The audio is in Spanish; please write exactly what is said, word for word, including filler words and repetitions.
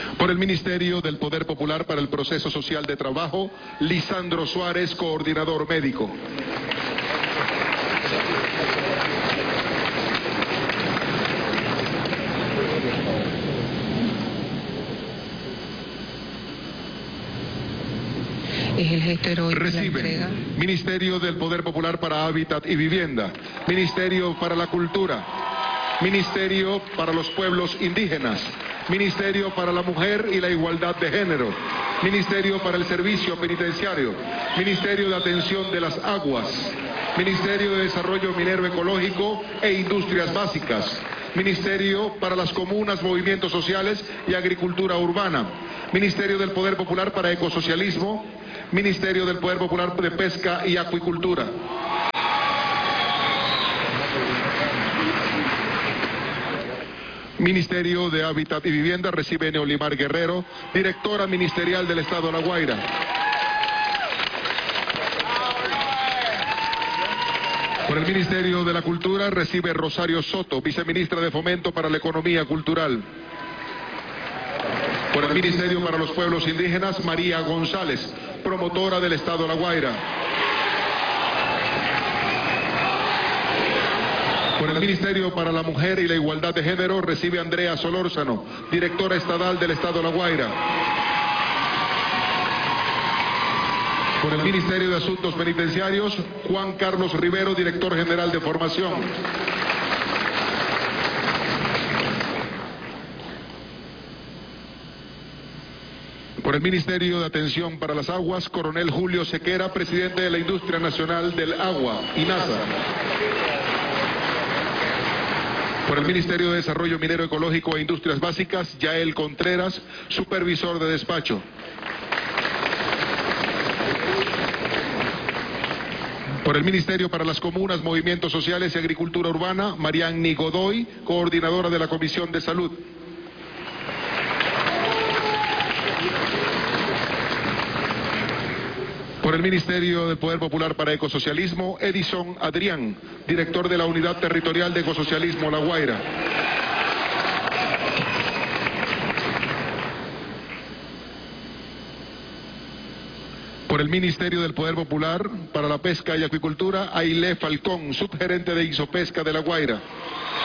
Por el Ministerio del Poder Popular para el Proceso Social de Trabajo, Lisandro Suárez, coordinador médico. Es el gesto heroico de la Reciben entrega. Ministerio del Poder Popular para Hábitat y Vivienda, Ministerio para la Cultura, Ministerio para los Pueblos Indígenas, Ministerio para la Mujer y la Igualdad de Género, Ministerio para el Servicio Penitenciario, Ministerio de Atención de las Aguas, Ministerio de Desarrollo Minero Ecológico e Industrias Básicas, Ministerio para las Comunas, Movimientos Sociales y Agricultura Urbana, Ministerio del Poder Popular para Ecosocialismo, Ministerio del Poder Popular de Pesca y Acuicultura. Ministerio de Hábitat y Vivienda recibe Neolimar Guerrero, directora ministerial del Estado de La Guaira. Por el Ministerio de la Cultura recibe Rosario Soto, viceministra de Fomento para la Economía Cultural. Por el Ministerio para los Pueblos Indígenas, María González, promotora del Estado de La Guaira. Por el Ministerio para la Mujer y la Igualdad de Género recibe Andrea Solórzano, directora estatal del Estado de La Guaira. Por el Ministerio de Asuntos Penitenciarios, Juan Carlos Rivero, director general de Formación. Por el Ministerio de Atención para las Aguas, Coronel Julio Sequera, presidente de la Industria Nacional del Agua, INASA. Por el Ministerio de Desarrollo Minero Ecológico e Industrias Básicas, Yael Contreras, supervisor de despacho. Por el Ministerio para las Comunas, Movimientos Sociales y Agricultura Urbana, Marianny Godoy, coordinadora de la Comisión de Salud. Por el Ministerio del Poder Popular para Ecosocialismo, Edison Adrián, director de la Unidad Territorial de Ecosocialismo La Guaira. Por el Ministerio del Poder Popular para la Pesca y Acuicultura, Ailé Falcón, subgerente de Isopesca de La Guaira.